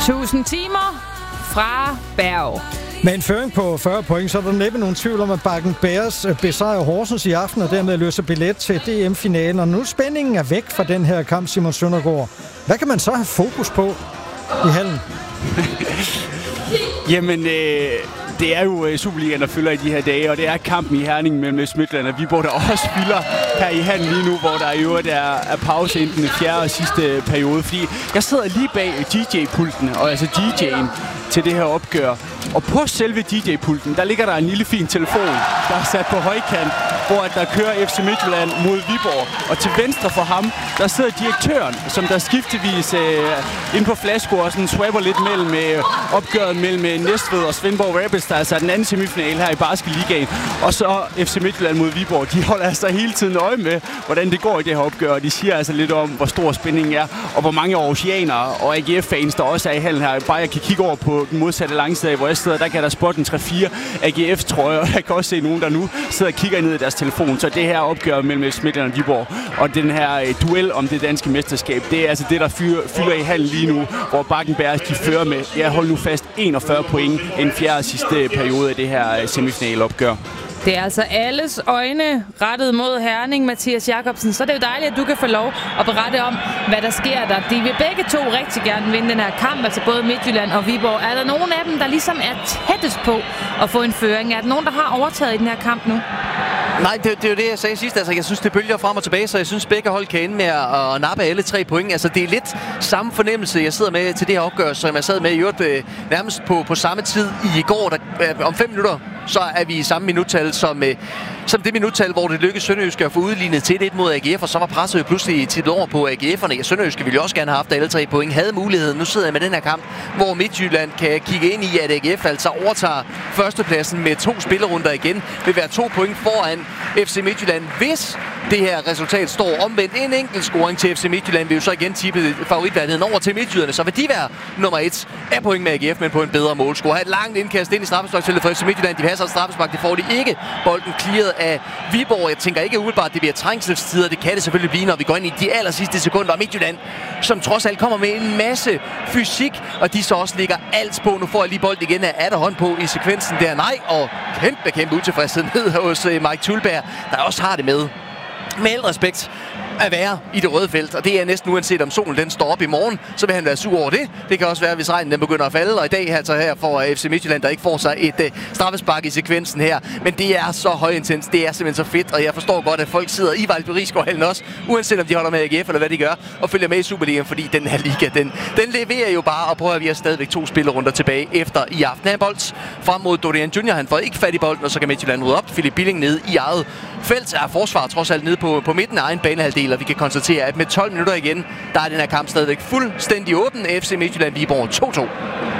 1000 timer fra Berg. Med en føring på 40 point, så er der næppe nogen tvivl om, at Bakken Bears besejrer Horsens i aften, og dermed løser billet til DM-finalen. Og nu spændingen er væk fra den her kamp, Simon Søndergaard. Hvad kan man så have fokus på i hallen? Jamen, det er jo Superligaen, der fylder i de her dage, og det er kampen i Herning mellem Midtjylland og Viborg, der også fylder her i hallen lige nu, hvor der i øvrigt er pause inden den fjerde og sidste periode. Fordi jeg sidder lige bag DJ-pulten, og altså DJ'en til det her opgør. Og på selve DJ-pulten, der ligger der en lille fin telefon, der er sat på højkant, hvor der kører FC Midtjylland mod Viborg. Og til venstre for ham, der sidder direktøren, som der skiftevis ind på flasko og sådan swapper lidt mellem opgøret mellem Næstved og Svendborg Rapids, der er altså den anden semifinal her i Basketligaen. Og så FC Midtjylland mod Viborg. De holder altså hele tiden øje med, hvordan det går i det her opgør. Og de siger altså lidt om, hvor stor spændingen er, og hvor mange oceanere og AGF-fans, der også er i hallen her. Bare jeg kan kigge over på den modsatte langside, hvor jeg sidder, der kan der spotte en 3-4 AGF-trøjer, og jeg kan også se nogen, der nu sidder og kigger ned i deres telefon. Så det her opgør mellem Midtjylland og Viborg, og den her duel om det danske mesterskab, det er altså det, der fylder i hallen lige nu, hvor Bakken Bears, de fører med, jeg holder nu fast, 41 point i den fjerde og sidste periode af det her semifinalopgør. Det er altså alles øjne rettet mod Herning, Mathias Jacobsen. Så det er jo dejligt, at du kan få lov at berette om, hvad der sker der. De vil begge to rigtig gerne vinde den her kamp, altså både Midtjylland og Viborg. Er der nogen af dem, der ligesom er tættest på at få en føring? Er der nogen, der har overtaget i den her kamp nu? Nej, det er jo det, jeg sagde sidst. Altså, jeg synes, det bølger frem og tilbage, så jeg synes, begge hold kan ende med at nappe alle 3 point. Altså, det er lidt samme fornemmelse, jeg sidder med til det her opgør, som jeg sad med i øvrigt nærmest på samme tid i går. Om 5 minutter, så er vi i samme minuttal som det minuttal, hvor det lykkedes Sønderjyske at få udlignet til 1 mod AGF, og så var presset jo pludselig tit over på AGF'erne. Sønderjyske ville jo også gerne have haft alle 3 point, havde muligheden. Nu sidder jeg med den her kamp, hvor Midtjylland kan kigge ind i, at AGF altså overtager førstepladsen med 2 spillerunder igen, vil være 2 point foran FC Midtjylland, hvis det her resultat står omvendt. En enkelt scoring til FC Midtjylland vil jo så igen tippe favoritværdigheden over til Midtjyderne, så vil de være nummer 1 af point med AGF, men på en bedre målscore. Have et langt indkast ind i straffesparksfeltet for FC Midtjylland. De passer et straffespark, det får de ikke. Bolden clearet af Viborg. Jeg tænker ikke umiddelbart, at det bliver trængselstider. Det kan det selvfølgelig blive, når vi går ind i de aller sidste sekunder. Og Midtjylland, som trods alt kommer med en masse fysik, og de så også ligger alt på. Nu får jeg lige bold igen af hånd på i sekvensen der. Nej, og kæmpe utilfredshed ned hos Mike Thulberg, der også har det med al respekt at være i det røde felt, og det er næsten uanset om solen den står op i morgen, så vil han være sur over det. Det kan også være, hvis regnen den begynder at falde, og i dag altså her for FC Midtjylland, der ikke får sig et straffespark i sekvensen her. Men det er så højintens, det er simpelthen så fedt, og jeg forstår godt, at folk sidder i Vejle Risgaardhallen også, uanset om de holder med AGF eller hvad de gør, og følger med i Superligaen, fordi den her liga, den leverer jo bare, og prøver, at vi har stadigvæk 2 spillerunder tilbage efter i aften. Han bold frem mod Dorian Junior, han får ikke fat i bolden, og så kan Midtjylland rydde op. Philip Billing nede i eget felt, er forsvar trods alt nede på midten af egen banehalvdel, og vi kan konstatere, at med 12 minutter igen, der er den her kamp stadigvæk fuldstændig åben. FC Midtjylland Viborg 2-2.